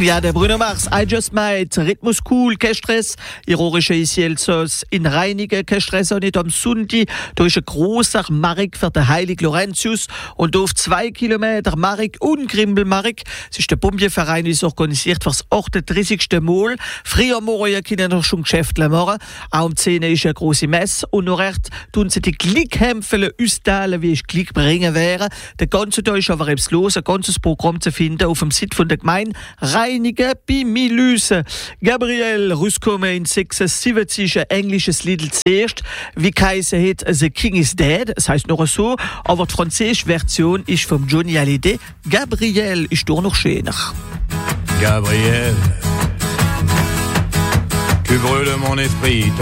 Ja, der Bruno Mars, I Just Might, Rhythmus cool, kein Stress. Ironische ist Elsass in Reinigen, kein Stress auch nicht am Sonntag. Da ist ein grosser Markt für den Heiligen Laurentius und auf 2 Kilometer Markt und Grimbelmarkt. Es ist der Bombierverein, ist organisiert für das 38. Mal. Früher morgen können noch schon Geschäfte machen. Auch um 10 Uhr ist eine grosse Messe und noch recht tun sie die Glickhämpfele austeilen, wie ich Glick bringen wäre. Der ganze Tag ist aber etwas los, ein ganzes Programm zu finden auf dem Site von der Gemeinde Reinigen bei Milüse. Gabriel rausgekommen in 76, ein englisches Lied zuerst, wie geheißen hat The King is Dead, das heisst noch so, aber die französische Version ist von Johnny Hallyday. Gabriel ist doch noch schöner. Gabriel, tu brûles mon esprit,